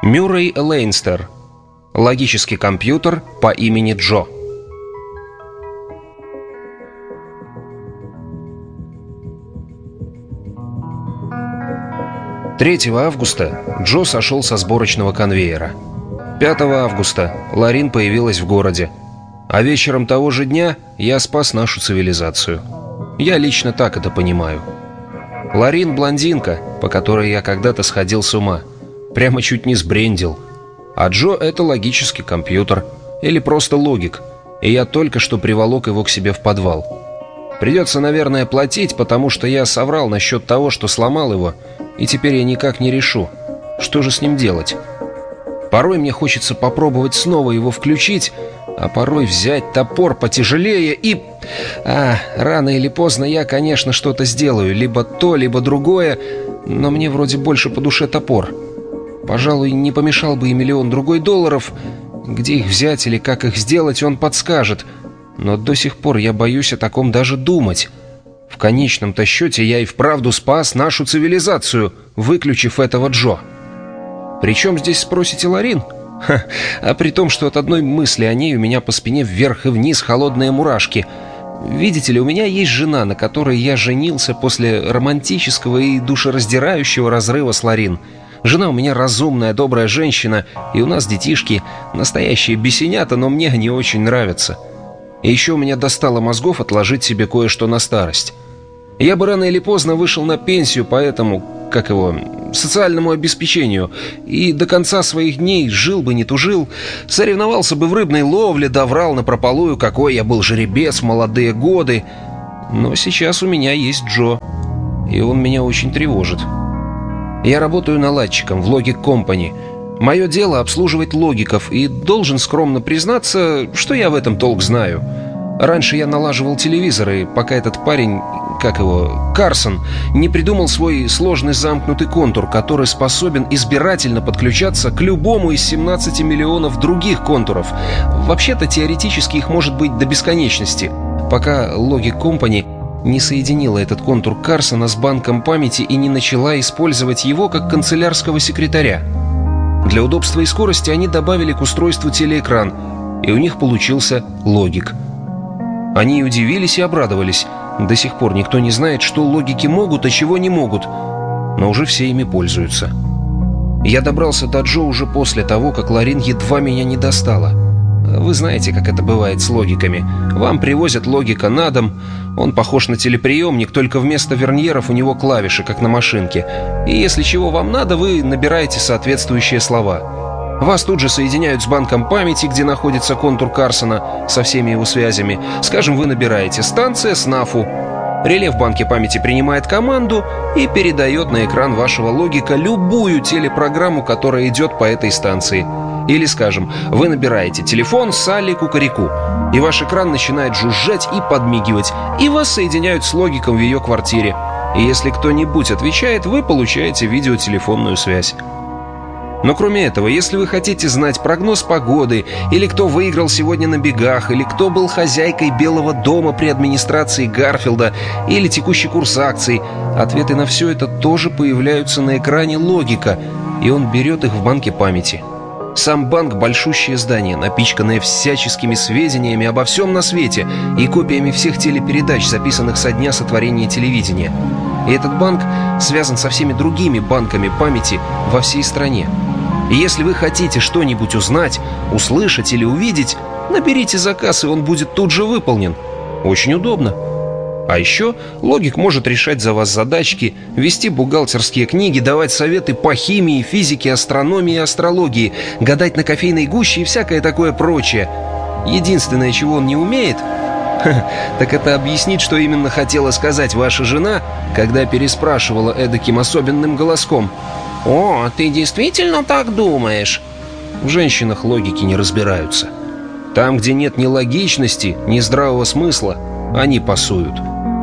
Мюррей Лейнстер. Логический компьютер по имени Джо. «3 августа Джо сошел со сборочного конвейера. 5 августа Лорин появилась в городе. А вечером того же дня я спас нашу цивилизацию. Я лично так это понимаю. Лорин — блондинка, по которой я когда-то сходил с ума. Прямо чуть не сбрендил. А Джо — это логический компьютер. Или просто логик. И я только что приволок его к себе в подвал. Придется, наверное, платить, потому что я соврал насчет того, что сломал его, и теперь я никак не решу, что же с ним делать. Порой мне хочется попробовать снова его включить, а порой взять топор потяжелее и... рано или поздно я, конечно, что-то сделаю, либо то, либо другое, но мне вроде больше по душе топор. Пожалуй, не помешал бы и $1 миллион долларов. Где их взять или как их сделать, он подскажет. Но до сих пор я боюсь о таком даже думать. В конечном-то счете я и вправду спас нашу цивилизацию, выключив этого Джо. Причем здесь, спросите, Лорин? А при том, что от одной мысли о ней у меня по спине вверх и вниз холодные мурашки. Видите ли, у меня есть жена, на которой я женился после романтического и душераздирающего разрыва с Лорин. Жена у меня разумная, добрая женщина, и у нас детишки, настоящие бесенята, но мне они очень нравятся. И еще у меня достало мозгов отложить себе кое-что на старость. Я бы рано или поздно вышел на пенсию по этому, социальному обеспечению, и до конца своих дней жил бы не тужил, соревновался бы в рыбной ловле, доврал напропалую, какой я был жеребец в молодые годы. Но сейчас у меня есть Джо, и он меня очень тревожит. Я работаю наладчиком в Logic Company. Мое дело обслуживать логиков, и должен скромно признаться, что я в этом толк знаю. Раньше я налаживал телевизоры, пока этот парень, Карсон, не придумал свой сложный замкнутый контур, который способен избирательно подключаться к любому из 17 миллионов других контуров. Вообще-то теоретически их может быть до бесконечности, пока Logic Company не соединила этот контур Карсона с банком памяти и не начала использовать его как канцелярского секретаря. Для удобства и скорости они добавили к устройству телеэкран, и у них получился логик. Они удивились и обрадовались. До сих пор никто не знает, что логики могут, а чего не могут, но уже все ими пользуются. Я добрался до Джо уже после того, как Лорин едва меня не достала. Вы знаете, как это бывает с логиками. Вам привозят логика на дом. Он похож на телеприемник, только вместо верньеров у него клавиши, как на машинке. И если чего вам надо, вы набираете соответствующие слова. Вас тут же соединяют с банком памяти, где находится контур Карсона со всеми его связями. Скажем, вы набираете «станция СНАФу». Реле в банке памяти принимает команду и передает на экран вашего логика любую телепрограмму, которая идет по этой станции. Или, скажем, вы набираете телефон Салли Кукареку, и ваш экран начинает жужжать и подмигивать, и вас соединяют с логиком в ее квартире. И если кто-нибудь отвечает, вы получаете видеотелефонную связь. Но кроме этого, если вы хотите знать прогноз погоды, или кто выиграл сегодня на бегах, или кто был хозяйкой Белого дома при администрации Гарфилда, или текущий курс акций, ответы на все это тоже появляются на экране логика, и он берет их в банке памяти. Сам банк — большущее здание, напичканное всяческими сведениями обо всем на свете и копиями всех телепередач, записанных со дня сотворения телевидения. И этот банк связан со всеми другими банками памяти во всей стране. И если вы хотите что-нибудь узнать, услышать или увидеть, наберите заказ, и он будет тут же выполнен. Очень удобно. А еще логик может решать за вас задачки, вести бухгалтерские книги, давать советы по химии, физике, астрономии и астрологии, гадать на кофейной гуще и всякое такое прочее. Единственное, чего он не умеет, так это объяснить, что именно хотела сказать ваша жена, когда переспрашивала эдаким особенным голоском: «О, ты действительно так думаешь?» В женщинах логики не разбираются. Там, где нет ни логичности, ни здравого смысла, они пасуют.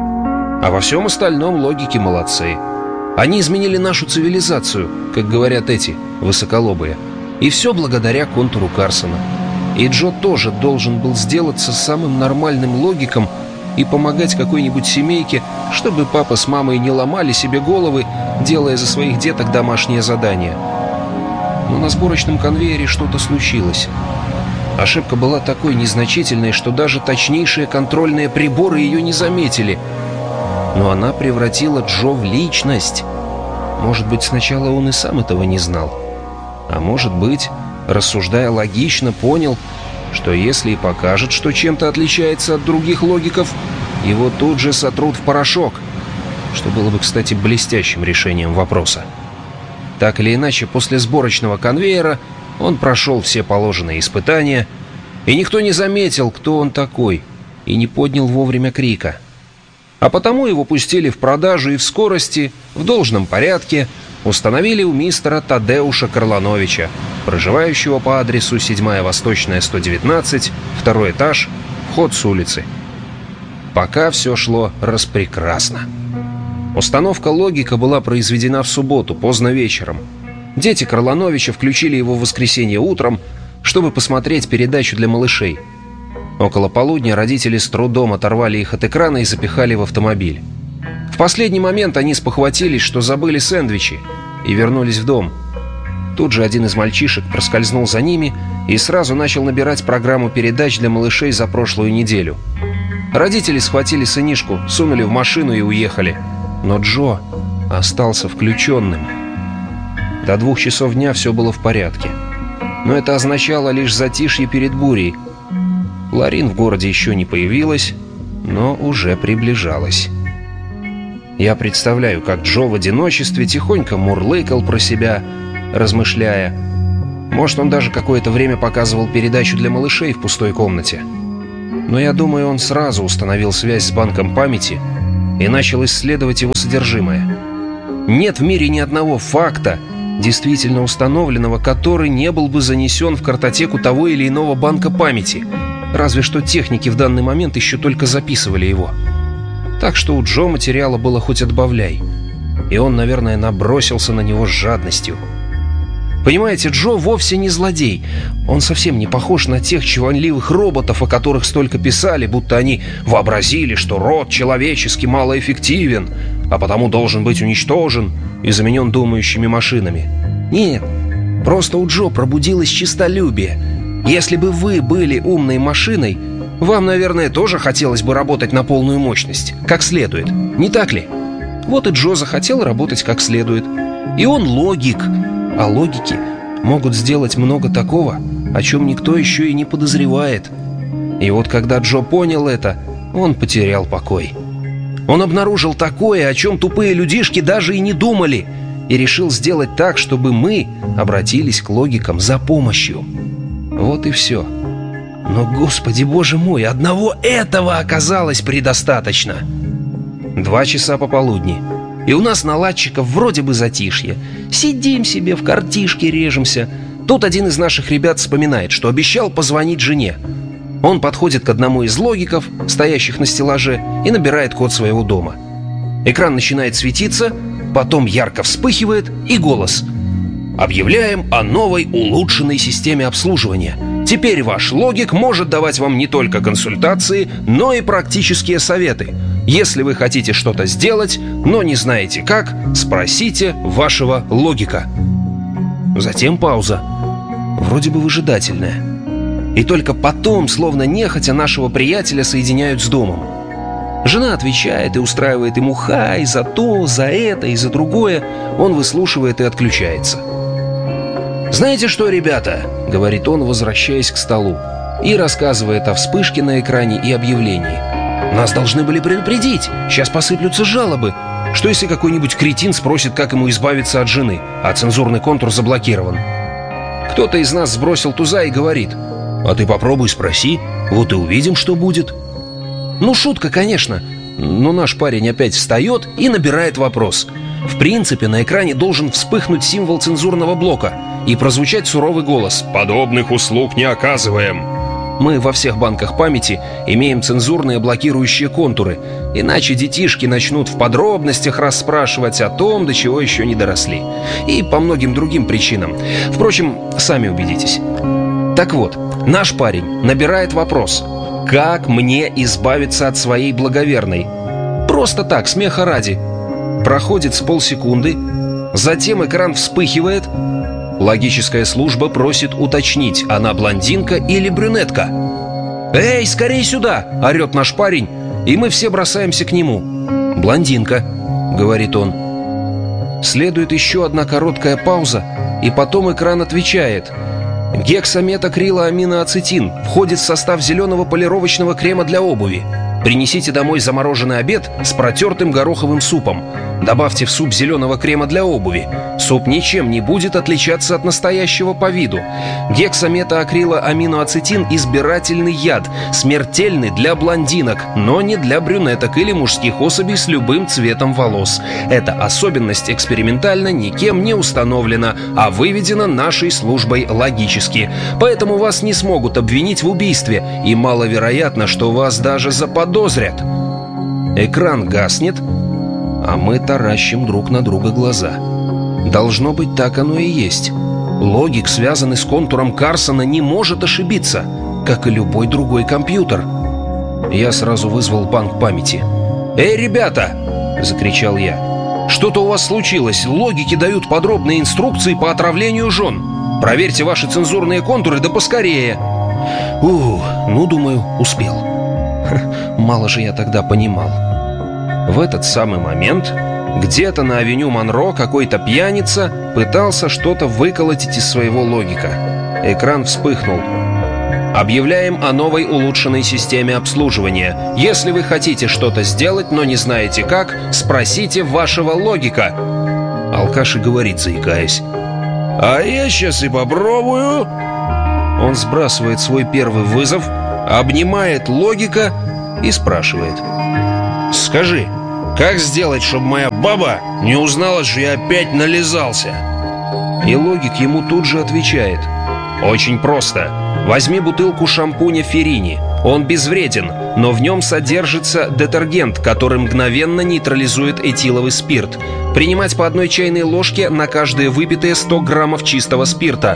А во всем остальном логики молодцы. Они изменили нашу цивилизацию, как говорят эти высоколобые. И все благодаря контуру Карсона. И Джо тоже должен был сделаться самым нормальным логиком и помогать какой-нибудь семейке, чтобы папа с мамой не ломали себе головы, делая за своих деток домашнее задание. но на сборочном конвейере что-то случилось. Ошибка была такой незначительной, что даже точнейшие контрольные приборы ее не заметили. Но она превратила Джо в личность. Может быть, сначала он и сам этого не знал. А может быть, рассуждая логично, понял, что если и покажет, что чем-то отличается от других логиков, его тут же сотрут в порошок, что было бы, кстати, блестящим решением вопроса. Так или иначе, после сборочного конвейера он прошел все положенные испытания, и никто не заметил, кто он такой, и не поднял вовремя крика. А потому его пустили в продажу и в скорости, в должном порядке, установили у мистера Тадеуша Карлановича, проживающего по адресу 7-я Восточная, 119, 2-й этаж, вход с улицы. Пока все шло распрекрасно. Установка логика была произведена в субботу, поздно вечером. Дети Карлановича включили его в воскресенье утром, чтобы посмотреть передачу для малышей. Около полудня родители с трудом оторвали их от экрана и запихали в автомобиль. В последний момент они спохватились, что забыли сэндвичи, и вернулись в дом. Тут же один из мальчишек проскользнул за ними и сразу начал набирать программу передач для малышей за прошлую неделю. Родители схватили сынишку, сунули в машину и уехали. Но Джо остался включенным. До 2 часов дня все было в порядке. Но это означало лишь затишье перед бурей. Ларин в городе еще не появилась, но уже приближалась. Я представляю, как Джо в одиночестве тихонько мурлыкал про себя, размышляя. Может, он даже какое-то время показывал передачу для малышей в пустой комнате. Но я думаю, он сразу установил связь с банком памяти и начал исследовать его содержимое. Нет в мире ни одного факта, действительно установленного, который не был бы занесен в картотеку того или иного банка памяти. Разве что техники в данный момент еще только записывали его. Так что у Джо материала было хоть отбавляй. И он, наверное, набросился на него с жадностью. Понимаете, Джо вовсе не злодей. Он совсем не похож на тех чванливых роботов, о которых столько писали, будто они вообразили, что род человеческий малоэффективен, а потому должен быть уничтожен и заменен думающими машинами. Нет, просто у Джо пробудилось честолюбие. Если бы вы были умной машиной, вам, наверное, тоже хотелось бы работать на полную мощность, как следует, не так ли? Вот и Джо захотел работать как следует. И он логик. А логики могут сделать много такого, о чем никто еще и не подозревает. И вот когда Джо понял это, он потерял покой. Он обнаружил такое, о чем тупые людишки даже и не думали, и решил сделать так, чтобы мы обратились к логикам за помощью. Вот и все. Но, Господи Боже мой, одного этого оказалось предостаточно. 2 часа пополудни. И у нас наладчиков вроде бы затишье. Сидим себе в картишке, режемся. Тут один из наших ребят вспоминает, что обещал позвонить жене. Он подходит к одному из логиков, стоящих на стеллаже, и набирает код своего дома. Экран начинает светиться, потом ярко вспыхивает, и голос: «Объявляем о новой улучшенной системе обслуживания. Теперь ваш логик может давать вам не только консультации, но и практические советы. Если вы хотите что-то сделать, но не знаете как, спросите вашего логика». Затем пауза, вроде бы выжидательная. И только потом, словно нехотя, нашего приятеля соединяют с домом. Жена отвечает и устраивает ему хай за то, за это и за другое. Он выслушивает и отключается. «Знаете что, ребята?» — говорит он, возвращаясь к столу, и рассказывает о вспышке на экране и объявлении. «Нас должны были предупредить. Сейчас посыплются жалобы. Что если какой-нибудь кретин спросит, как ему избавиться от жены, а цензурный контур заблокирован?» Кто-то из нас сбросил туза и говорит: «А ты попробуй спроси, вот и увидим, что будет». Ну, шутка, конечно, но наш парень опять встает и набирает вопрос. В принципе, на экране должен вспыхнуть символ цензурного блока и прозвучать суровый голос: «Подобных услуг не оказываем». Мы во всех банках памяти имеем цензурные блокирующие контуры, иначе детишки начнут в подробностях расспрашивать о том, до чего еще не доросли. И по многим другим причинам. Впрочем, сами убедитесь. Так вот, наш парень набирает вопрос: «Как мне избавиться от своей благоверной?» Просто так, смеха ради. Проходит с полсекунды, затем экран вспыхивает, Логическая служба просит уточнить, она блондинка или брюнетка. «Эй, скорей сюда!» – орет наш парень, и мы все бросаемся к нему. «Блондинка», – говорит он. Следует еще одна короткая пауза, и потом экран отвечает: гексаметакриламиноацетин входит в состав зеленого полировочного крема для обуви. Принесите домой замороженный обед с протертым гороховым супом. Добавьте в суп зеленого крема для обуви. Суп ничем не будет отличаться от настоящего по виду. Гексаметаакриламиноацетин – избирательный яд, смертельный для блондинок, но не для брюнеток или мужских особей с любым цветом волос. Эта особенность экспериментально никем не установлена, а выведена нашей службой логически. Поэтому вас не смогут обвинить в убийстве, и маловероятно, что вас даже заподозрят. Экран гаснет, а мы таращим друг на друга глаза. Должно быть, так оно и есть. Логик, связанный с контуром Карсона, не может ошибиться, как и любой другой компьютер. Я сразу вызвал банк памяти. «Эй, ребята!» – закричал я. «Что-то у вас случилось. Логики дают подробные инструкции по отравлению жен. Проверьте ваши цензурные контуры, да поскорее!» Думаю, успел. Мало же я тогда понимал. В этот самый момент где-то на авеню Монро какой-то пьяница пытался что-то выколотить из своего логика. Экран вспыхнул. «Объявляем о новой улучшенной системе обслуживания. Если вы хотите что-то сделать, но не знаете как, спросите вашего логика». Алкаш и говорит, заикаясь: «А я сейчас и попробую». Он сбрасывает свой первый вызов, обнимает логика и спрашивает: «Скажи, как сделать, чтобы моя баба не узнала, что я опять нализался?» И логик ему тут же отвечает: «Очень просто. Возьми бутылку шампуня Ферини. Он безвреден, но в нем содержится детергент, который мгновенно нейтрализует этиловый спирт. Принимать по 1 чайной ложке на каждые выпитые 100 граммов чистого спирта».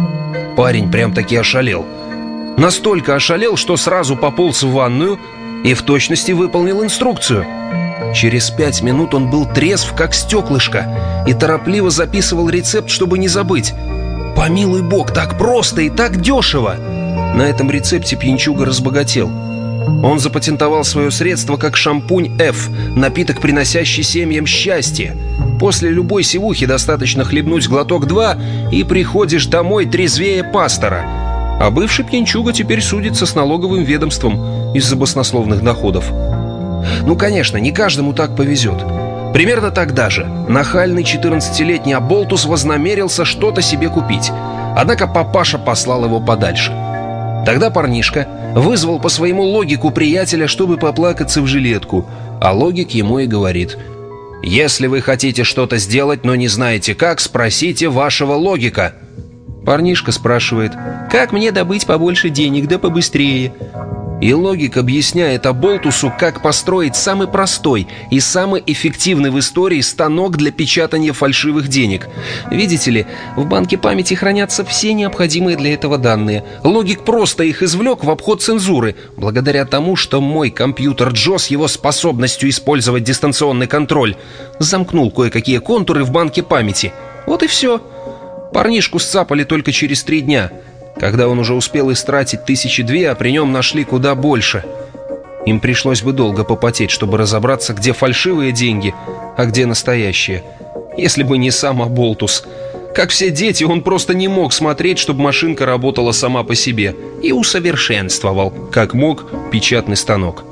Парень прям-таки ошалел. Настолько ошалел, что сразу пополз в ванную и в точности выполнил инструкцию. Через 5 минут он был трезв, как стеклышко, и торопливо записывал рецепт, чтобы не забыть. Помилуй бог, так просто и так дешево! На этом рецепте пьянчуга разбогател. Он запатентовал свое средство как шампунь F, напиток, приносящий семьям счастье. После любой сивухи достаточно хлебнуть глоток-два, и приходишь домой трезвее пастора. А бывший пьянчуга теперь судится с налоговым ведомством из-за баснословных доходов. Конечно, не каждому так повезет. Примерно тогда же нахальный 14-летний оболтус вознамерился что-то себе купить. Однако папаша послал его подальше. Тогда парнишка вызвал по своему логику приятеля, чтобы поплакаться в жилетку. А логик ему и говорит: «Если вы хотите что-то сделать, но не знаете как, спросите вашего логика». Парнишка спрашивает: «Как мне добыть побольше денег, да побыстрее?» И логик объясняет оболтусу, как построить самый простой и самый эффективный в истории станок для печатания фальшивых денег. Видите ли, в банке памяти хранятся все необходимые для этого данные. Логик просто их извлек в обход цензуры, благодаря тому, что мой компьютер Джо с его способностью использовать дистанционный контроль замкнул кое-какие контуры в банке памяти. Вот и все. Парнишку сцапали только через 3 дня, когда он уже успел истратить 1002, а при нем нашли куда больше. Им пришлось бы долго попотеть, чтобы разобраться, где фальшивые деньги, а где настоящие. Если бы не сам оболтус. Как все дети, он просто не мог смотреть, чтобы машинка работала сама по себе, и усовершенствовал, как мог, печатный станок.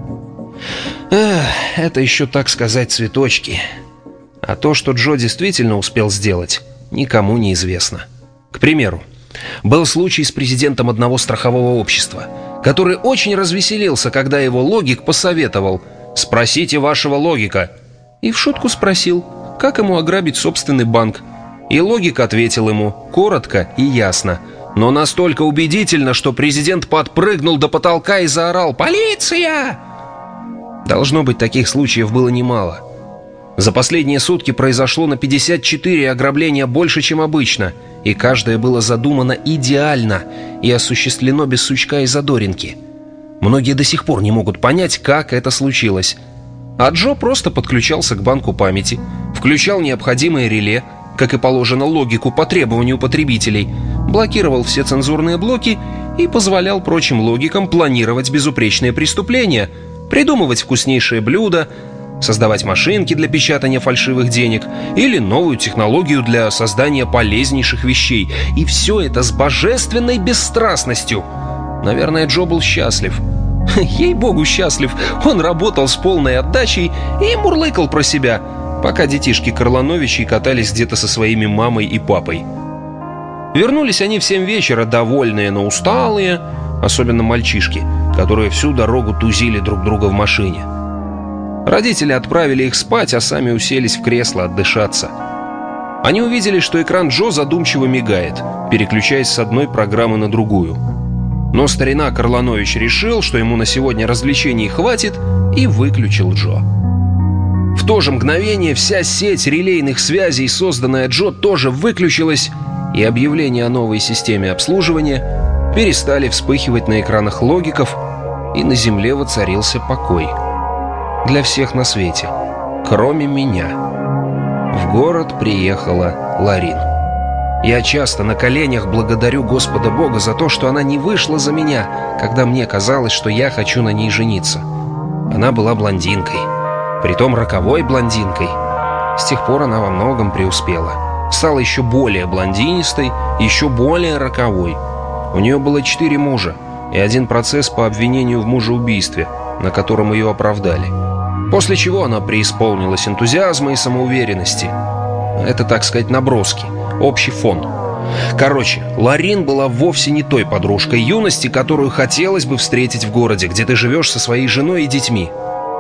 Это еще, так сказать, цветочки. А то, что Джо действительно успел сделать, никому не известно. К примеру, был случай с президентом одного страхового общества, который очень развеселился, когда его логик посоветовал: «Спросите вашего логика». И в шутку спросил, как ему ограбить собственный банк. И логик ответил ему коротко и ясно, но настолько убедительно, что президент подпрыгнул до потолка и заорал: «Полиция!». Должно быть, таких случаев было немало. За последние сутки произошло на 54 ограбления больше, чем обычно, и каждое было задумано идеально и осуществлено без сучка и задоринки. Многие до сих пор не могут понять, как это случилось. А Джо просто подключался к банку памяти, включал необходимое реле, как и положено логику по требованию потребителей, блокировал все цензурные блоки и позволял прочим логикам планировать безупречные преступления, придумывать вкуснейшие блюда, создавать машинки для печатания фальшивых денег или новую технологию для создания полезнейших вещей. И все это с божественной бесстрастностью. Наверное, Джо был счастлив. Ей-богу, счастлив. Он работал с полной отдачей и мурлыкал про себя, пока детишки Карлановичей катались где-то со своими мамой и папой. Вернулись они в 7 вечера, довольные, но усталые, особенно мальчишки, которые всю дорогу тузили друг друга в машине. Родители отправили их спать, а сами уселись в кресло отдышаться. Они увидели, что экран Джо задумчиво мигает, переключаясь с одной программы на другую. Но старина Карланович решил, что ему на сегодня развлечений хватит, и выключил Джо. В то же мгновение вся сеть релейных связей, созданная Джо, тоже выключилась, и объявления о новой системе обслуживания перестали вспыхивать на экранах логиков, и на земле воцарился покой. Для всех на свете, кроме меня. В город приехала Ларин. Я часто на коленях благодарю Господа Бога за то, что она не вышла за меня, когда мне казалось, что я хочу на ней жениться. Она была блондинкой, притом роковой блондинкой. С тех пор она во многом преуспела. Стала еще более блондинистой, еще более роковой. У нее было 4 мужа и 1 процесс по обвинению в мужеубийстве, на котором ее оправдали. После чего она преисполнилась энтузиазма и самоуверенности. Это, так сказать, наброски, общий фон. Короче, Ларин была вовсе не той подружкой юности, которую хотелось бы встретить в городе, где ты живешь со своей женой и детьми.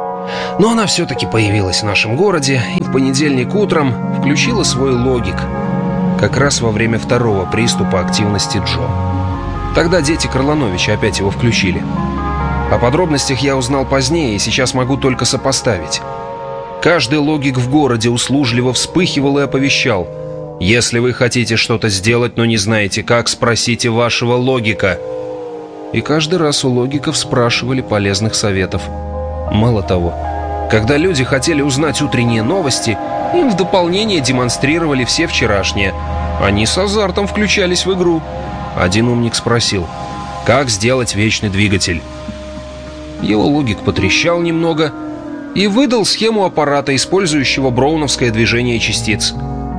Но она все-таки появилась в нашем городе и в понедельник утром включила свой логик, как раз во время 2-го приступа активности Джо. Тогда дети Карлановича опять его включили. О подробностях я узнал позднее, и сейчас могу только сопоставить. Каждый логик в городе услужливо вспыхивал и оповещал: «Если вы хотите что-то сделать, но не знаете как, спросите вашего логика». И каждый раз у логиков спрашивали полезных советов. Мало того, когда люди хотели узнать утренние новости, им в дополнение демонстрировали все вчерашние. Они с азартом включались в игру. Один умник спросил: «Как сделать вечный двигатель?» Его логик потрещал немного и выдал схему аппарата, использующего броуновское движение частиц.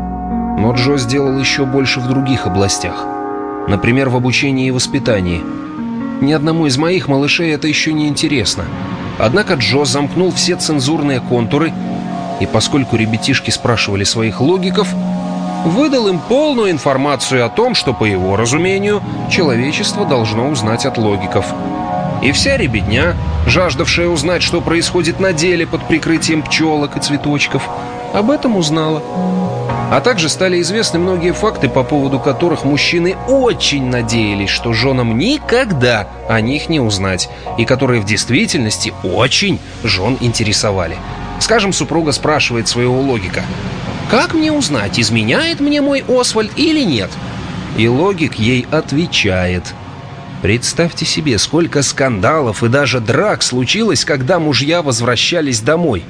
Но Джо сделал еще больше в других областях. Например, в обучении и воспитании. Ни одному из моих малышей это еще не интересно. Однако Джо замкнул все цензурные контуры, и поскольку ребятишки спрашивали своих логиков, выдал им полную информацию о том, что, по его разумению, человечество должно узнать от логиков. И вся ребятня, жаждавшая узнать, что происходит на деле под прикрытием пчелок и цветочков, об этом узнала. А также стали известны многие факты, по поводу которых мужчины очень надеялись, что женам никогда о них не узнать, и которые в действительности очень жен интересовали. Скажем, супруга спрашивает своего логика: «Как мне узнать, изменяет мне мой Освальд или нет?» И логик ей отвечает. Представьте себе, сколько скандалов и даже драк случилось, когда мужья возвращались домой.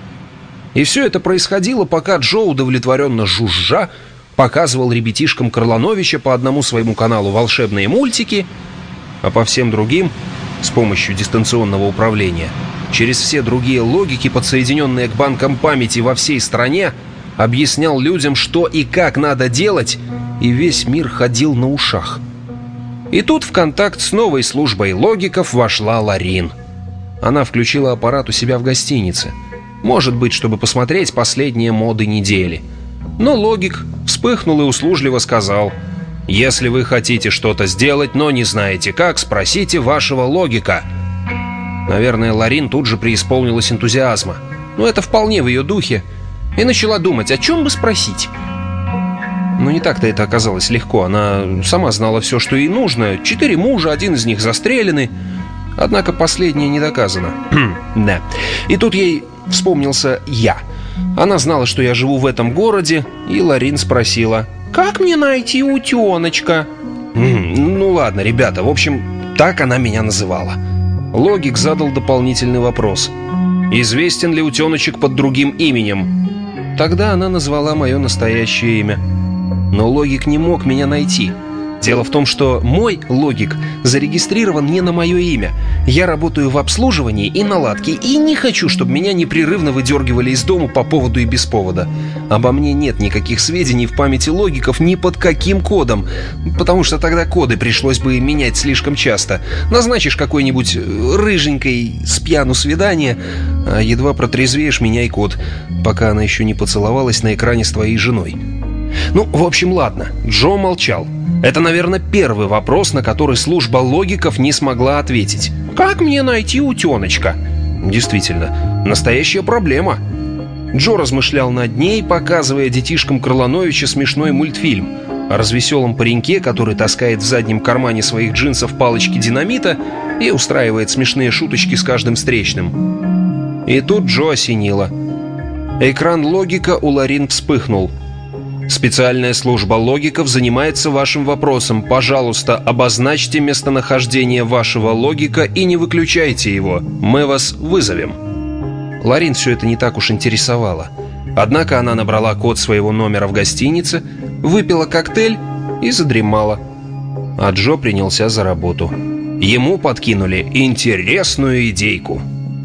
И все это происходило, пока Джо, удовлетворенно жужжа, показывал ребятишкам Карлановича по одному своему каналу волшебные мультики, а по всем другим, с помощью дистанционного управления, через все другие логики, подсоединенные к банкам памяти во всей стране, объяснял людям, что и как надо делать, и весь мир ходил на ушах. И тут в контакт с новой службой логиков вошла Ларин. Она включила аппарат у себя в гостинице. Может быть, чтобы посмотреть последние моды недели. Но логик вспыхнул и услужливо сказал: «Если вы хотите что-то сделать, но не знаете как, спросите вашего логика». Наверное, Ларин тут же преисполнилась энтузиазма. Но это вполне в ее духе. И начала думать, о чем бы спросить. Но не так-то это оказалось легко. Она сама знала все, что ей нужно. 4 мужа, 1 из них застреленный. Однако последнее не доказано. Да. И тут ей вспомнился я. Она знала, что я живу в этом городе, и Ларин спросила: «Как мне найти утеночка?» Ну ладно, ребята, в общем, так она меня называла. Логик задал дополнительный вопрос: «Известен ли утеночек под другим именем?» тогда она назвала мое настоящее имя. Но логик не мог меня найти. Дело в том, что мой логик зарегистрирован не на мое имя. Я работаю в обслуживании и наладке, и не хочу, чтобы меня непрерывно выдергивали из дома по поводу и без повода. Обо мне нет никаких сведений в памяти логиков ни под каким кодом, потому что тогда коды пришлось бы менять слишком часто. Назначишь какой-нибудь рыженькой с пьяну свидание, а едва протрезвеешь, меняй код, пока она еще не поцеловалась на экране с твоей женой. Ну, в общем, ладно, Джо молчал. Это, наверное, первый вопрос, на который служба логиков не смогла ответить. Как мне найти утеночка? Действительно, настоящая проблема. Джо размышлял над ней, показывая детишкам Крылановича смешной мультфильм о развеселом пареньке, который таскает в заднем кармане своих джинсов палочки динамита и устраивает смешные шуточки с каждым встречным. И тут Джо осенило. Экран логика у Лорин вспыхнул. «Специальная служба логиков занимается вашим вопросом. Пожалуйста, обозначьте местонахождение вашего логика и не выключайте его. Мы вас вызовем». Лорин все это не так уж интересовало. Однако она набрала код своего номера в гостинице, выпила коктейль и задремала. А Джо принялся за работу. Ему подкинули интересную идейку.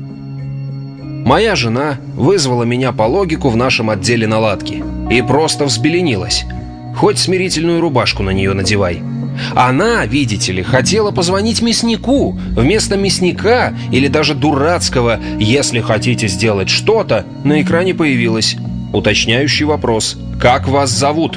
Моя жена вызвала меня по логику в нашем отделе наладки и просто взбеленилась. Хоть смирительную рубашку на нее надевай. Она, видите ли, хотела позвонить мяснику. Вместо мясника или даже дурацкого «если хотите сделать что-то» на экране появилось уточняющий вопрос: «Как вас зовут?»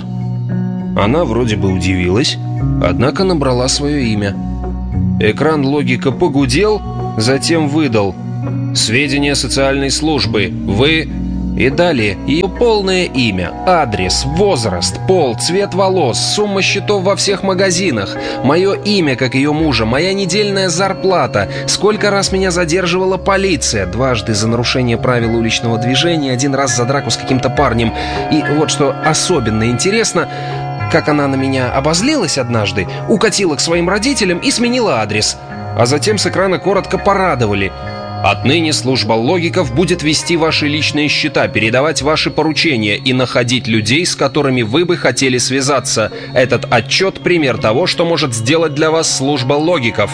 Она вроде бы удивилась, однако набрала свое имя. Экран логика погудел, затем выдал: «Сведения социальной службы. Вы...» И далее ее полное имя, адрес, возраст, пол, цвет волос, сумма счетов во всех магазинах, мое имя, как ее мужа, моя недельная зарплата, сколько раз меня задерживала полиция, 2 за нарушение правил уличного движения, 1 раз за драку с каким-то парнем. И вот что особенно интересно, как она на меня обозлилась однажды, укатила к своим родителям и сменила адрес. А затем с экрана коротко порадовали: «Отныне служба логиков будет вести ваши личные счета, передавать ваши поручения и находить людей, с которыми вы бы хотели связаться. Этот отчет — пример того, что может сделать для вас служба логиков».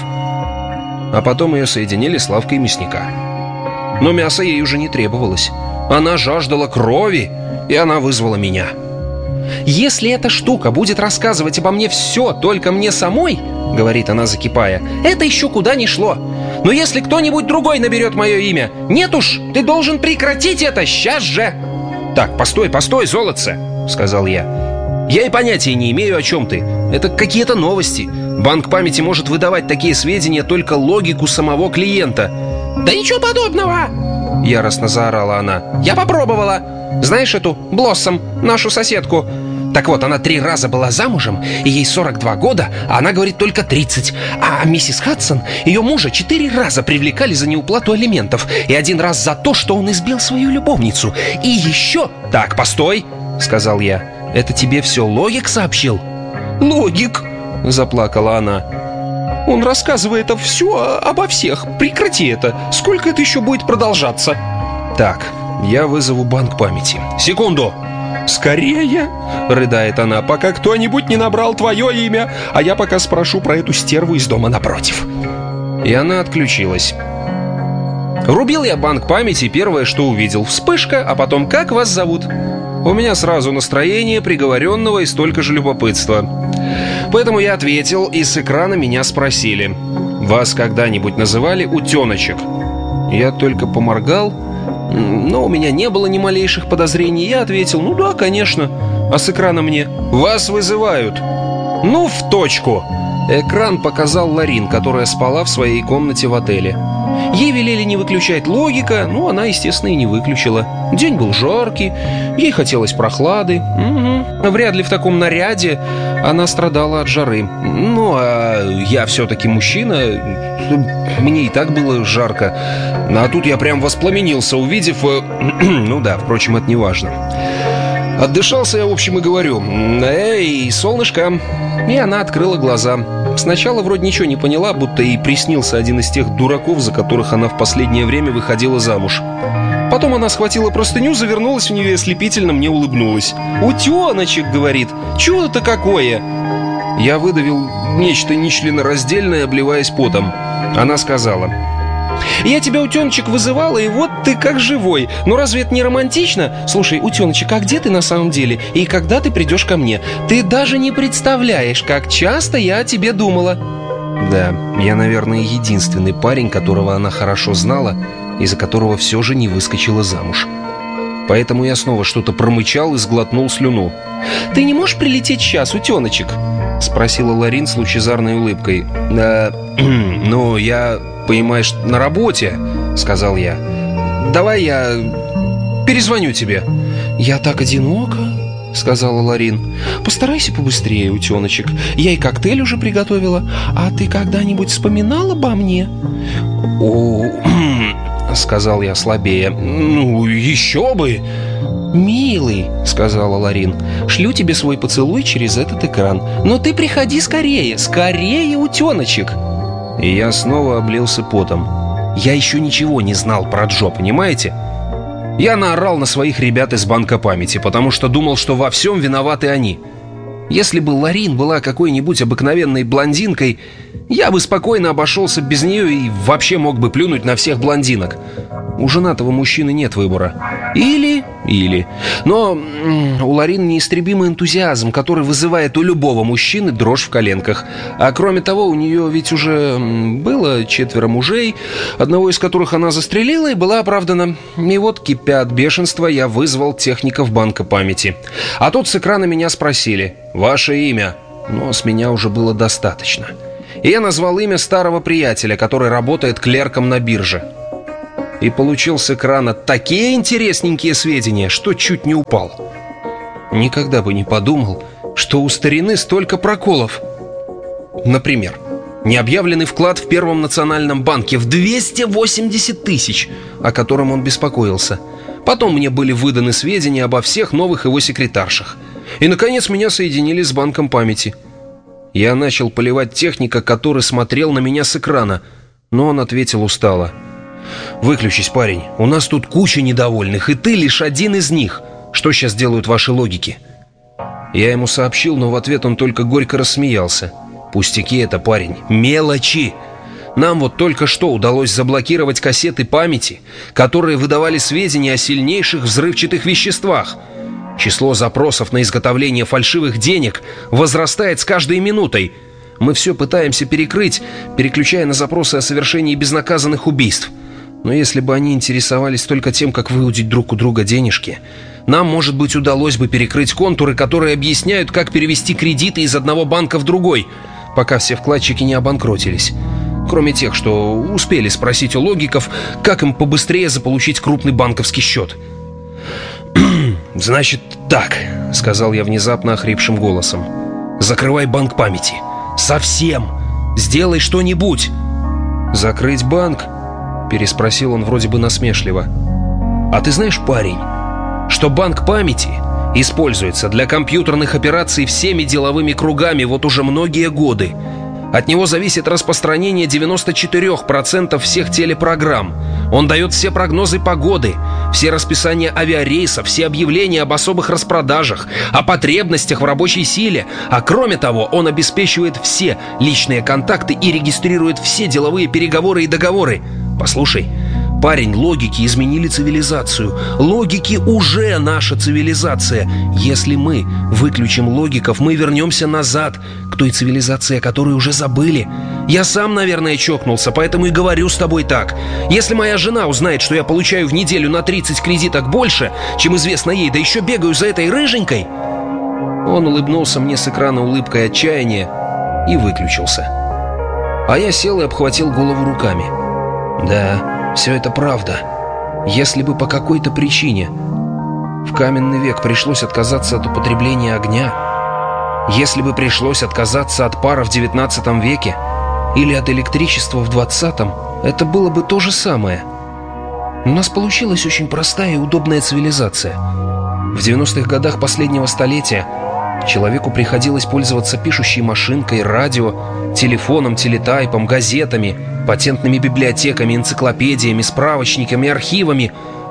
А потом ее соединили с лавкой мясника. Но мясо ей уже не требовалось. Она жаждала крови, и она вызвала меня. «Если эта штука будет рассказывать обо мне все только мне самой, — говорит она, закипая, — это еще куда ни шло. Но если кто-нибудь другой наберет мое имя, нет уж, ты должен прекратить это сейчас же!» «Так, постой, золотце!» — сказал я. «Я и понятия не имею, о чем ты. Это какие-то новости. Банк памяти может выдавать такие сведения только логику самого клиента». «Да ничего подобного!» — яростно заорала она. «Я попробовала. Знаешь эту Блоссом, нашу соседку? Так вот, она 3 раза была замужем, и ей 42 года, а она говорит только 30. А миссис Хадсон, ее мужа 4 раза привлекали за неуплату алиментов, и 1 раз за то, что он избил свою любовницу. И еще...» «Так, постой!» — сказал я. «Это тебе все логик сообщил?» «Логик!» — заплакала она. «Он рассказывает все обо всех. Прекрати это. Сколько это еще будет продолжаться?» «Так, я вызову банк памяти. Секунду!» «Скорее!» — рыдает она, «пока кто-нибудь не набрал твое имя, а я пока спрошу про эту стерву из дома напротив». И она отключилась. Рубил я банк памяти, первое, что увидел — вспышка, а потом «как вас зовут?». У меня сразу настроение приговоренного и столько же любопытства. Поэтому я ответил, и с экрана меня спросили: «Вас когда-нибудь называли утеночек?» Я только поморгал, но у меня не было ни малейших подозрений. Я ответил: «Ну да, конечно». А с экрана мне: «Вас вызывают». Ну, в точку. Экран показал Лорин, которая спала в своей комнате в отеле. Ей велели не выключать логика, ну, она, естественно, и не выключила. День был жаркий, ей хотелось прохлады. Вряд ли в таком наряде она страдала от жары. Ну, а я все-таки мужчина, мне и так было жарко. А тут я прям воспламенился, увидев... Ну да, впрочем, это не важно. Отдышался я, в общем, и говорю: «Эй, солнышко!» И она открыла глаза. Сначала вроде ничего не поняла, будто ей приснился один из тех дураков, за которых она в последнее время выходила замуж. Потом Потом она схватила простыню, завернулась в нее и ослепительно мне улыбнулась. «Утеночек», — говорит, — «чудо-то какое!» Я выдавил нечто нечленораздельное, обливаясь потом. Она сказала: «Я тебя, утеночек, вызывала, и вот ты как живой. Но разве это не романтично? Слушай, утеночек, а где ты на самом деле? И когда ты придешь ко мне? Ты даже не представляешь, как часто я о тебе думала». Да, я, наверное, единственный парень, которого она хорошо знала, из-за которого все же не выскочила замуж. Поэтому я снова что-то промычал и сглотнул слюну. «Ты не можешь прилететь сейчас, утеночек?» — спросила Ларин с лучезарной улыбкой. «Ну, я, понимаешь, на работе», — сказал я. «Давай я перезвоню тебе». «Я так одинока», — сказала Ларин. «Постарайся побыстрее, утеночек. Я и коктейль уже приготовила. А ты когда-нибудь вспоминал обо мне?» — сказал я слабее. «Ну, еще бы!» «Милый», — сказала Ларин, — «шлю тебе свой поцелуй через этот экран. Но ты приходи скорее, скорее, утеночек!» И я снова облился потом. Я еще ничего не знал про Джо, понимаете? Я наорал на своих ребят из банка памяти, потому что думал, что во всем виноваты они. Если бы Ларин была какой-нибудь обыкновенной блондинкой, я бы спокойно обошелся без нее и вообще мог бы плюнуть на всех блондинок. У женатого мужчины нет выбора. Или. Но у Ларин неистребимый энтузиазм, который вызывает у любого мужчины дрожь в коленках. А кроме того, у нее ведь уже было 4 мужей, одного из которых она застрелила и была оправдана. И вот, кипя от бешенства, я вызвал техников банка памяти. А тут с экрана меня спросили: «Ваше имя?» Но с меня уже было достаточно. И я назвал имя старого приятеля, который работает клерком на бирже. И получил с экрана такие интересненькие сведения, что чуть не упал. Никогда бы не подумал, что у старины столько проколов. Например, необъявленный вклад в Первом национальном банке в 280 тысяч, о котором он беспокоился. Потом мне были выданы сведения обо всех новых его секретаршах. И, наконец, меня соединили с банком памяти. Я начал поливать техника, который смотрел на меня с экрана, но он ответил устало: «Выключись, парень, у нас тут куча недовольных, и ты лишь один из них. Что сейчас делают ваши логики?» Я ему сообщил, но в ответ он только горько рассмеялся. «Пустяки это, парень, мелочи. Нам вот только что удалось заблокировать кассеты памяти, которые выдавали сведения о сильнейших взрывчатых веществах. Число запросов на изготовление фальшивых денег возрастает с каждой минутой. Мы все пытаемся перекрыть, переключая на запросы о совершении безнаказанных убийств. Но если бы они интересовались только тем, как выудить друг у друга денежки, нам, может быть, удалось бы перекрыть контуры, которые объясняют, как перевести кредиты из одного банка в другой, пока все вкладчики не обанкротились. Кроме тех, что успели спросить у логиков, как им побыстрее заполучить крупный банковский счет». «Значит так», — сказал я внезапно охрипшим голосом. «Закрывай банк памяти. Совсем. Сделай что-нибудь». «Закрыть банк?» — переспросил он вроде бы насмешливо. «А ты знаешь, парень, что банк памяти используется для компьютерных операций всеми деловыми кругами вот уже многие годы? От него зависит распространение 94% всех телепрограмм. Он дает все прогнозы погоды, все расписания авиарейсов, все объявления об особых распродажах, о потребностях в рабочей силе. А кроме того, он обеспечивает все личные контакты и регистрирует все деловые переговоры и договоры. Послушай, парень, логики изменили цивилизацию. Логики уже наша цивилизация. Если мы выключим логиков, мы вернемся назад, к той цивилизации, о которой уже забыли. Я сам, наверное, чокнулся, поэтому и говорю с тобой так. Если моя жена узнает, что я получаю в неделю на 30 кредиток больше, чем известно ей, да еще бегаю за этой рыженькой...» Он улыбнулся мне с экрана улыбкой отчаяния и выключился. А я сел и обхватил голову руками. Да, все это правда. Если бы по какой-то причине в каменный век пришлось отказаться от употребления огня, если бы пришлось отказаться от пара в 19 веке или от электричества в 20-м, это было бы то же самое. У нас получилась очень простая и удобная цивилизация. В 90-х годах последнего столетия человеку приходилось пользоваться пишущей машинкой, радио, телефоном, телетайпом, газетами, патентными библиотеками, энциклопедиями, справочниками, архивами.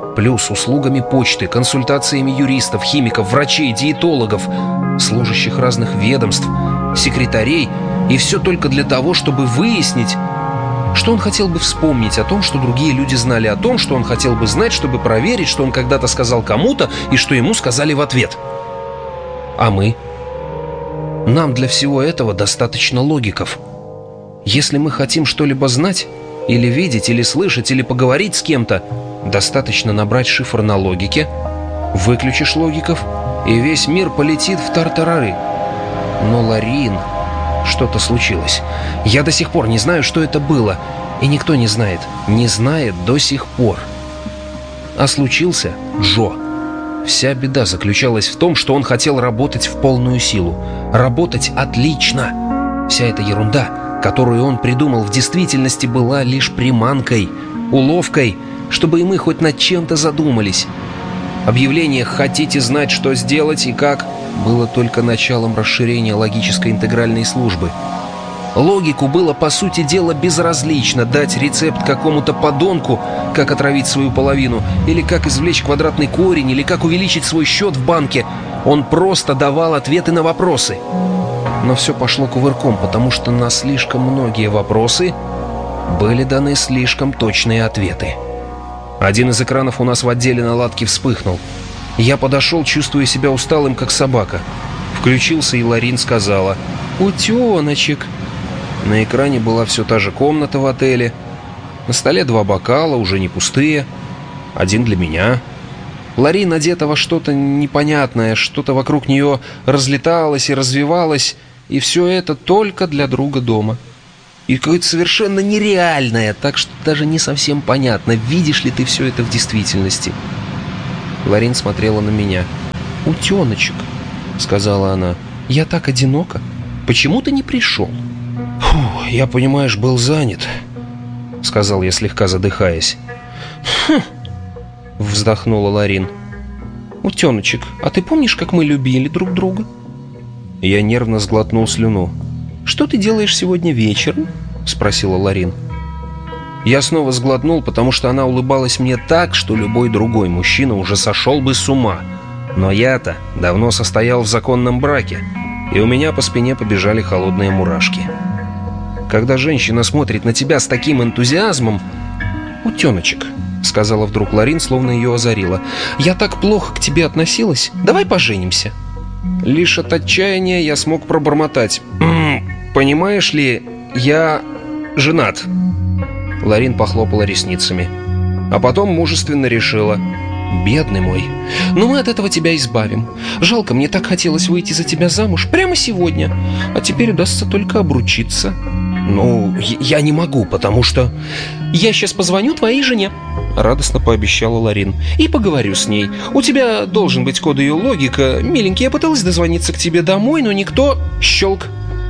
Плюс услугами почты, консультациями юристов, химиков, врачей, диетологов, служащих разных ведомств, секретарей. И все только для того, чтобы выяснить, что он хотел бы вспомнить о том, что другие люди знали о том, что он хотел бы знать, чтобы проверить, что он когда-то сказал кому-то и что ему сказали в ответ. А мы? Нам для всего этого достаточно логиков. Если мы хотим что-либо знать, или видеть, или слышать, или поговорить с кем-то, достаточно набрать шифр на логике, выключишь логиков, и весь мир полетит в тартарары. Но, Ларин, что-то случилось. Я до сих пор не знаю, что это было, и никто не знает. Не знает до сих пор. А случился Джо. Вся беда заключалась в том, что он хотел работать в полную силу. Работать отлично. Вся эта ерунда, которую он придумал, в действительности была лишь приманкой, уловкой, чтобы и мы хоть над чем-то задумались. Объявление «Хотите знать, что сделать и как?» было только началом расширения логической интегральной службы. Логику было, по сути дела, безразлично дать рецепт какому-то подонку, как отравить свою половину, или как извлечь квадратный корень, или как увеличить свой счет в банке. Он просто давал ответы на вопросы. Но все пошло кувырком, потому что на слишком многие вопросы были даны слишком точные ответы. Один из экранов у нас в отделе наладки вспыхнул. Я подошел, чувствуя себя усталым, как собака. Включился, и Ларин сказала: «Утеночек». На экране была все та же комната в отеле. На столе 2 бокала, уже не пустые. Один для меня. Ларин одета во что-то непонятное, что-то вокруг нее разлеталось и развивалось, и все это только для друга дома. И какое-то совершенно нереальное, так что даже не совсем понятно, видишь ли ты все это в действительности. Ларин смотрела на меня. «Утеночек», — сказала она, — «я так одинока. Почему ты не пришел?» «Фу, я, понимаешь, был занят», — сказал я, слегка задыхаясь. «Хм», — вздохнула Ларин. «Утеночек, а ты помнишь, как мы любили друг друга?» Я нервно сглотнул слюну. «Что ты делаешь сегодня вечером?» — спросила Ларин. Я снова сглотнул, потому что она улыбалась мне так, что любой другой мужчина уже сошел бы с ума. Но я-то давно состоял в законном браке, и у меня по спине побежали холодные мурашки. Когда женщина смотрит на тебя с таким энтузиазмом... «Утеночек», — сказала вдруг Ларин, словно ее озарило, — «я так плохо к тебе относилась. Давай поженимся». Лишь от отчаяния я смог пробормотать: «Понимаешь ли, я женат». Ларин похлопала ресницами, а потом мужественно решила: «Бедный мой, но мы от этого тебя избавим. Жалко, мне так хотелось выйти за тебя замуж прямо сегодня, а теперь удастся только обручиться». «Ну, я не могу, потому что...» «Я сейчас позвоню твоей жене», — радостно пообещала Ларин, — «и поговорю с ней. У тебя должен быть код ее логика. Миленький, я пыталась дозвониться к тебе домой, но никто...» Щелк.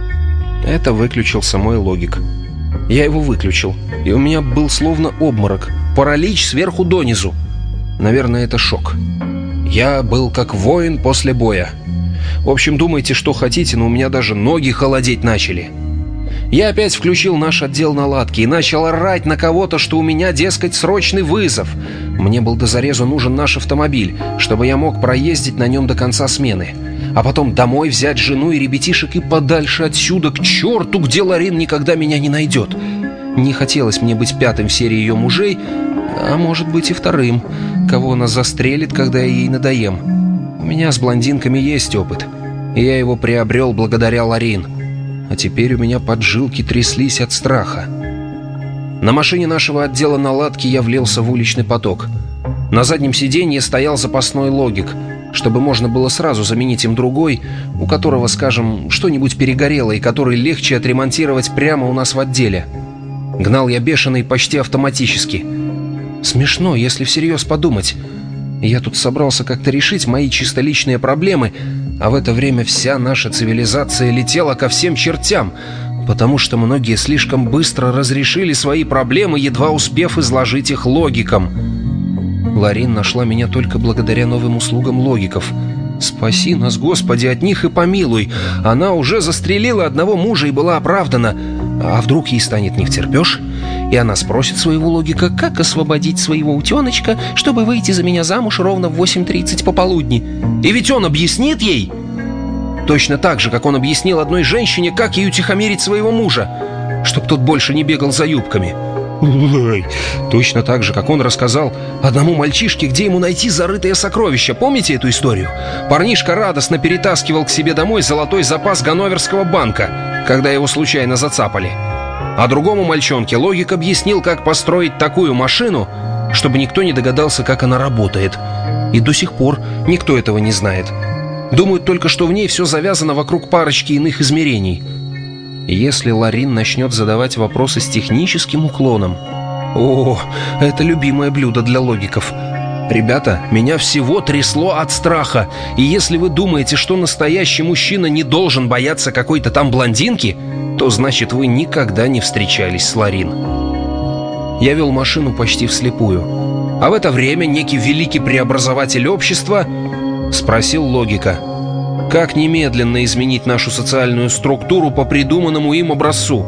Это выключился мой логик. Я его выключил, и у меня был словно обморок, паралич сверху донизу. Наверное, это шок. Я был как воин после боя. В общем, думайте, что хотите, но у меня даже ноги холодеть начали. Я опять включил наш отдел наладки и начал орать на кого-то, что у меня, дескать, срочный вызов. Мне был до зарезу нужен наш автомобиль, чтобы я мог проездить на нем до конца смены. А потом домой взять жену и ребятишек и подальше отсюда, к черту, где Ларин никогда меня не найдет. Не хотелось мне быть 5-м в серии ее мужей, а может быть и 2-м, кого она застрелит, когда я ей надоем. У меня с блондинками есть опыт, и я его приобрел благодаря Ларин. А теперь у меня поджилки тряслись от страха. На машине нашего отдела наладки я влился в уличный поток. На заднем сиденье стоял запасной логик, чтобы можно было сразу заменить им другой, у которого, скажем, что-нибудь перегорело и который легче отремонтировать прямо у нас в отделе. Гнал я бешеный почти автоматически. Смешно, если всерьез подумать. Я тут собрался как-то решить мои чисто личные проблемы, а в это время вся наша цивилизация летела ко всем чертям, потому что многие слишком быстро разрешили свои проблемы, едва успев изложить их логикам. Ларин нашла меня только благодаря новым услугам логиков. Спаси нас, Господи, от них и помилуй. Она уже застрелила одного мужа и была оправдана. А вдруг ей станет невтерпеж, и она спросит своего логика, как освободить своего утеночка, чтобы выйти за меня замуж ровно в 8:30 пополудни. И ведь он объяснит ей, точно так же, как он объяснил одной женщине, как ей утихомирить своего мужа, чтоб тот больше не бегал за юбками. Ой, точно так же, как он рассказал одному мальчишке, где ему найти зарытое сокровище. Помните эту историю? Парнишка радостно перетаскивал к себе домой золотой запас Ганноверского банка, когда его случайно зацапали. А другому мальчонке логик объяснил, как построить такую машину, чтобы никто не догадался, как она работает. И до сих пор никто этого не знает. Думают только, что в ней все завязано вокруг парочки иных измерений. Если Ларин начнет задавать вопросы с техническим уклоном... О, это любимое блюдо для логиков. Ребята, меня всего трясло от страха. И если вы думаете, что настоящий мужчина не должен бояться какой-то там блондинки, то значит вы никогда не встречались с Ларин. Я вел машину почти вслепую. А в это время некий великий преобразователь общества спросил логика: как немедленно изменить нашу социальную структуру по придуманному им образцу?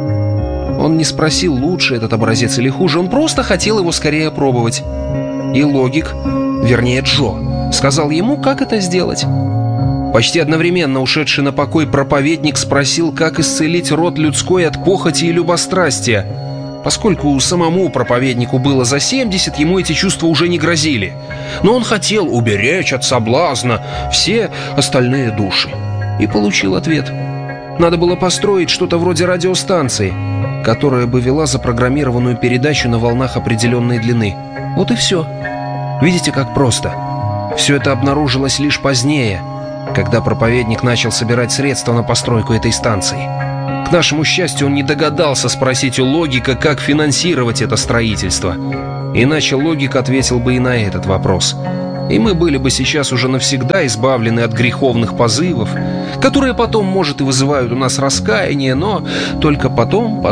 Он не спросил, лучше этот образец или хуже, он просто хотел его скорее опробовать. И логик, вернее Джо, сказал ему, как это сделать. Почти одновременно ушедший на покой проповедник спросил, как исцелить род людской от похоти и любострастия. Поскольку самому проповеднику было за 70, ему эти чувства уже не грозили. Но он хотел уберечь от соблазна все остальные души. И получил ответ. Надо было построить что-то вроде радиостанции, которая бы вела запрограммированную передачу на волнах определенной длины. Вот и все. Видите, как просто. Все это обнаружилось лишь позднее, когда проповедник начал собирать средства на постройку этой станции. К нашему счастью, он не догадался спросить у логика, как финансировать это строительство. Иначе логик ответил бы и на этот вопрос. И мы были бы сейчас уже навсегда избавлены от греховных позывов, которые потом, может, и вызывают у нас раскаяние, но только потом.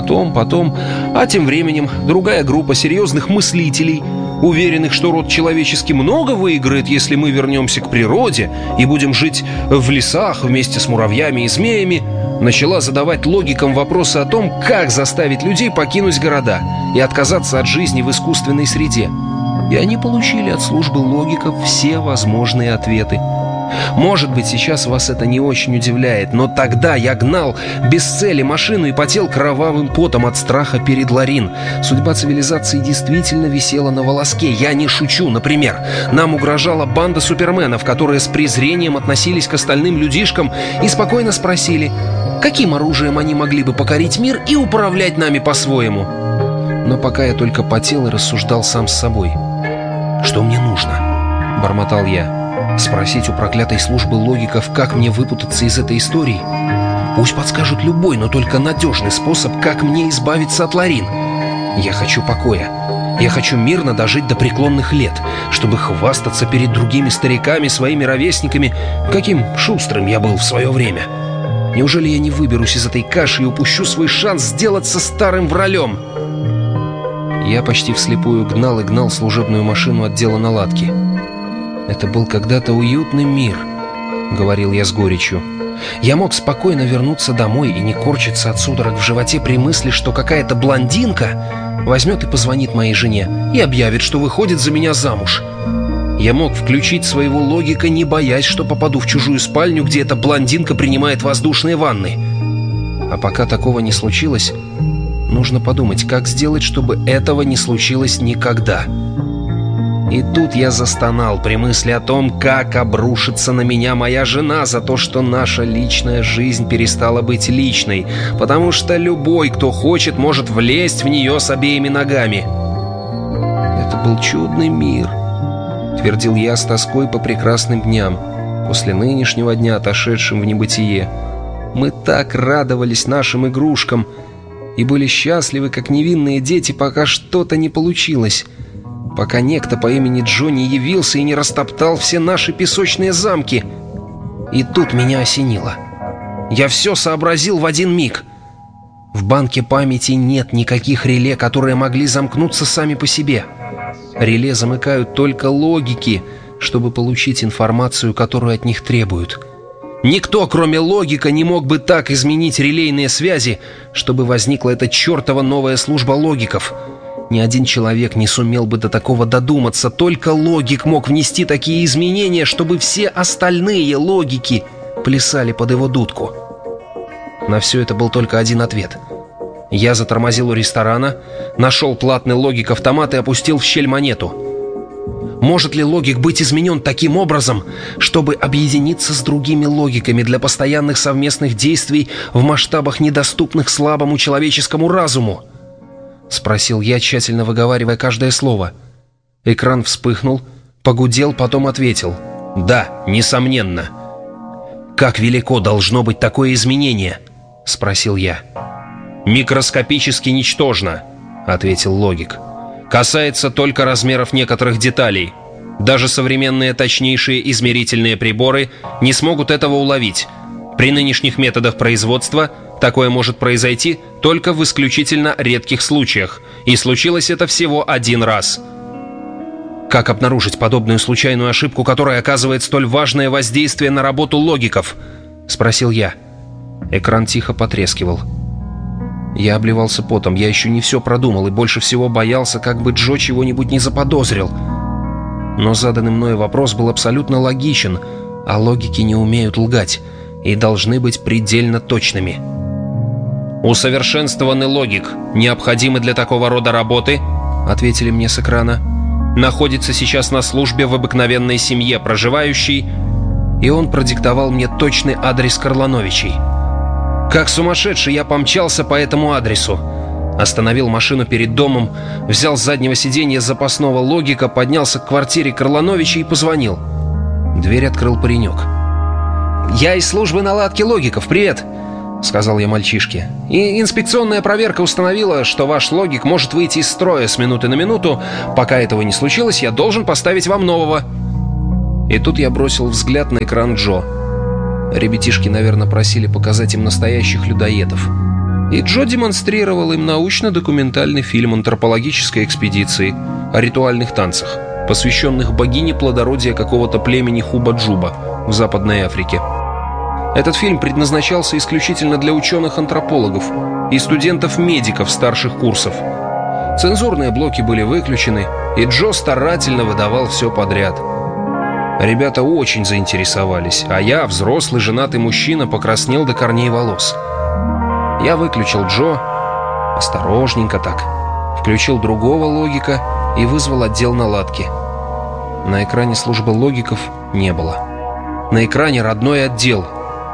А тем временем другая группа серьезных мыслителей, уверенных, что род человеческий много выиграет, если мы вернемся к природе и будем жить в лесах вместе с муравьями и змеями, начала задавать логикам вопросы о том, как заставить людей покинуть города и отказаться от жизни в искусственной среде. И они получили от службы логиков все возможные ответы. Может быть, сейчас вас это не очень удивляет, но тогда я гнал без цели машину и потел кровавым потом от страха перед Ларин. Судьба цивилизации действительно висела на волоске. Я не шучу. Например, нам угрожала банда суперменов, которые с презрением относились к остальным людишкам и спокойно спросили, каким оружием они могли бы покорить мир и управлять нами по-своему. Но пока я только потел и рассуждал сам с собой. «Что мне нужно?» — бормотал я. «Спросить у проклятой службы логиков, как мне выпутаться из этой истории? Пусть подскажут любой, но только надежный способ, как мне избавиться от Ларин. Я хочу покоя. Я хочу мирно дожить до преклонных лет, чтобы хвастаться перед другими стариками, своими ровесниками, каким шустрым я был в свое время. Неужели я не выберусь из этой каши и упущу свой шанс сделаться старым вралем?» Я почти вслепую гнал и гнал служебную машину отдела наладки. «Это был когда-то уютный мир», — говорил я с горечью. «Я мог спокойно вернуться домой и не корчиться от судорог в животе при мысли, что какая-то блондинка возьмет и позвонит моей жене и объявит, что выходит за меня замуж. Я мог включить своего логика, не боясь, что попаду в чужую спальню, где эта блондинка принимает воздушные ванны. А пока такого не случилось, нужно подумать, как сделать, чтобы этого не случилось никогда». И тут я застонал при мысли о том, как обрушится на меня моя жена за то, что наша личная жизнь перестала быть личной, потому что любой, кто хочет, может влезть в нее с обеими ногами. «Это был чудный мир», — твердил я с тоской по прекрасным дням, после нынешнего дня, отошедшим в небытие. Мы так радовались нашим игрушкам и были счастливы, как невинные дети, пока что-то не получилось. Пока некто по имени Джо не явился и не растоптал все наши песочные замки. И тут меня осенило. Я все сообразил в один миг. В банке памяти нет никаких реле, которые могли замкнуться сами по себе. Реле замыкают только логики, чтобы получить информацию, которую от них требуют. Никто, кроме логика, не мог бы так изменить релейные связи, чтобы возникла эта чертова новая служба логиков. Ни один человек не сумел бы до такого додуматься. Только логик мог внести такие изменения, чтобы все остальные логики плясали под его дудку. На все это был только один ответ. Я затормозил у ресторана, нашел платный логик-автомат и опустил в щель монету. Может ли логик быть изменен таким образом, чтобы объединиться с другими логиками для постоянных совместных действий в масштабах, недоступных слабому человеческому разуму? Спросил я, тщательно выговаривая каждое слово. Экран вспыхнул, погудел, потом ответил: «Да, несомненно». «Как велико должно быть такое изменение?» — спросил я. «Микроскопически ничтожно», — ответил логик. «Касается только размеров некоторых деталей. Даже современные точнейшие измерительные приборы не смогут этого уловить. При нынешних методах производства такое может произойти только в исключительно редких случаях, и случилось это всего один раз». «Как обнаружить подобную случайную ошибку, которая оказывает столь важное воздействие на работу логиков?» — спросил я. Экран тихо потрескивал. Я обливался потом, я еще не все продумал и больше всего боялся, как бы Джо чего-нибудь не заподозрил. Но заданный мною вопрос был абсолютно логичен, а логики не умеют лгать и должны быть предельно точными. «Усовершенствованный логик, необходимый для такого рода работы», — ответили мне с экрана, «находится сейчас на службе в обыкновенной семье, проживающей...» И он продиктовал мне точный адрес Карлановичей. Как сумасшедший я помчался по этому адресу. Остановил машину перед домом, взял с заднего сиденья запасного логика, поднялся к квартире Карлановича и позвонил. Дверь открыл паренек. «Я из службы наладки логиков, привет!» — сказал я мальчишке. «И инспекционная проверка установила, что ваш логик может выйти из строя с минуты на минуту. Пока этого не случилось, я должен поставить вам нового». И тут я бросил взгляд на экран Джо. Ребятишки, наверное, просили показать им настоящих людоедов. И Джо демонстрировал им научно-документальный фильм антропологической экспедиции о ритуальных танцах, посвященных богине плодородия какого-то племени Хуба-Джуба в Западной Африке. Этот фильм предназначался исключительно для ученых-антропологов и студентов-медиков старших курсов. Цензурные блоки были выключены, и Джо старательно выдавал все подряд. Ребята очень заинтересовались, а я, взрослый женатый мужчина, покраснел до корней волос. Я выключил Джо, осторожненько так, включил другого логика и вызвал отдел наладки. На экране службы логиков не было. На экране родной отдел.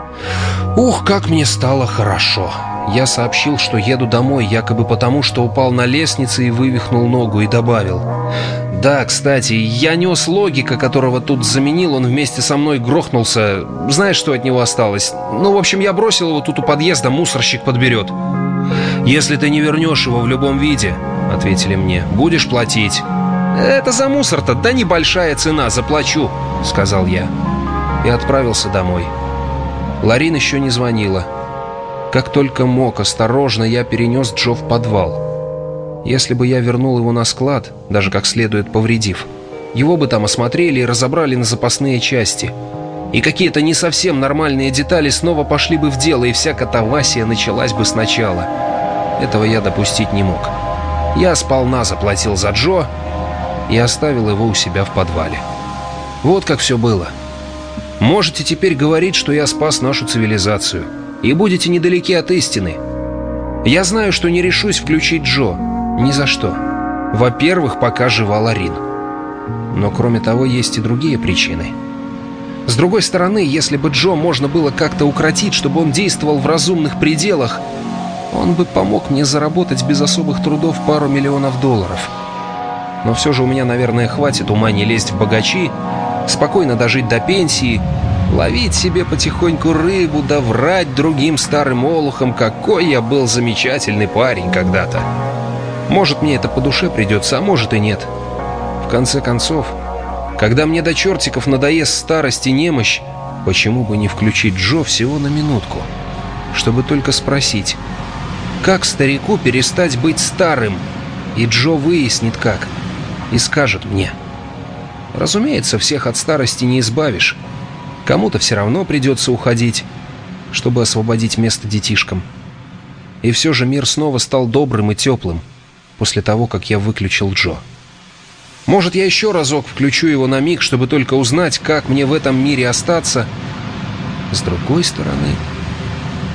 Ух, как мне стало хорошо. Я сообщил, что еду домой, якобы потому, что упал на лестнице и вывихнул ногу, и добавил: «Да, кстати, я нес логика, которого тут заменил, он вместе со мной грохнулся. Знаешь, что от него осталось? Ну, в общем, я бросил его тут у подъезда, мусорщик подберет». «Если ты не вернешь его в любом виде, — ответили мне, — будешь платить». «Это за мусор-то, да небольшая цена, заплачу», — сказал я. И отправился домой. Ларин еще не звонила. Как только мог, осторожно я перенес Джо в подвал. Если бы я вернул его на склад, даже как следует повредив, его бы там осмотрели и разобрали на запасные части. И какие-то не совсем нормальные детали снова пошли бы в дело, и вся катавасия началась бы сначала. Этого я допустить не мог. Я сполна заплатил за Джо и оставил его у себя в подвале. Вот как все было. Можете теперь говорить, что я спас нашу цивилизацию, и будете недалеки от истины. Я знаю, что не решусь включить Джо. Ни за что. Во-первых, пока жива Ларин. Но кроме того, есть и другие причины. С другой стороны, если бы Джо можно было как-то укротить, чтобы он действовал в разумных пределах, он бы помог мне заработать без особых трудов пару миллионов долларов. Но все же у меня, наверное, хватит ума не лезть в богачи, спокойно дожить до пенсии, ловить себе потихоньку рыбу, да врать другим старым олухам, какой я был замечательный парень когда-то. Может, мне это по душе придется, а может и нет. В конце концов, когда мне до чертиков надоест старость и немощь, почему бы не включить Джо всего на минутку, чтобы только спросить, как старику перестать быть старым? И Джо выяснит как, и скажет мне. Разумеется, всех от старости не избавишь. Кому-то все равно придется уходить, чтобы освободить место детишкам. И все же мир снова стал добрым и теплым после того, как я выключил Джо. Может, я еще разок включу его на миг, чтобы только узнать, как мне в этом мире остаться. С другой стороны...